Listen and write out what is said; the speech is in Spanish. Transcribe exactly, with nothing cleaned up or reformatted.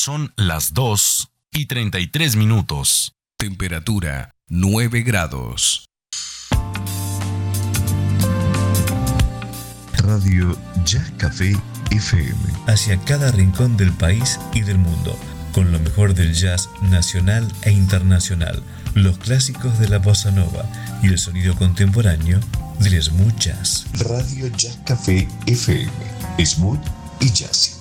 Son las dos y treinta y tres minutos. Temperatura nueve grados. Radio Jazz Café F M. Hacia cada rincón del país y del mundo, con lo mejor del jazz nacional e internacional, los clásicos de la bossa nova y el sonido contemporáneo del smooth jazz. Radio Jazz Café F M. Smooth y jazzy.